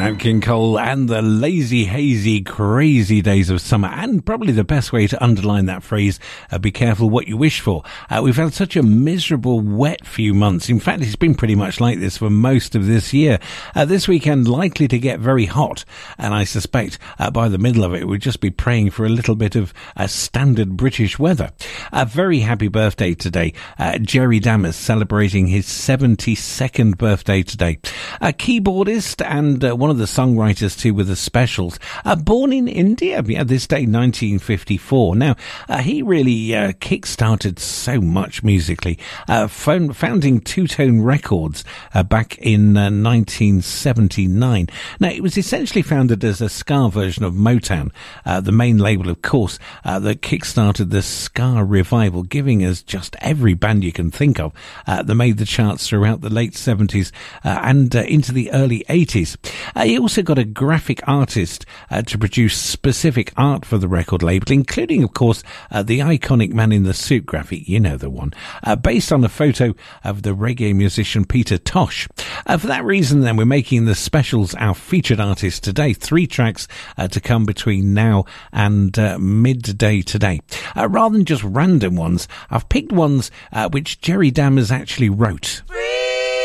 Nat King Cole and the lazy, hazy, crazy days of summer. And probably the best way to underline that phrase, be careful what you wish for. We've had such a miserable, wet few months. In fact, it's been pretty much like this for most of this year. This weekend likely to get very hot. And I suspect by the middle of it, we'll just be praying for a little bit of standard British weather. A very happy birthday today. Jerry Dammers celebrating his 72nd birthday today. A keyboardist and one of the songwriters too with the Specials. Born in India, this day 1954. Now, he really kick-started so much musically, founding Two Tone Records back in 1979. Now, it was essentially founded as a ska version of Motown, the main label, of course, that kick-started the ska revival, giving us just every band you can think of that made the charts throughout the late 70s and into the early 80s. He also got a graphic artist to produce specific art for the record label, including, of course, the iconic Man in the Suit graphic, you know the one, based on a photo of the reggae musician Peter Tosh. For that reason, then, we're making the Specials our featured artist today. 3 tracks to come between now and midday today. Rather than just random ones, I've picked ones which Jerry Dammers actually wrote.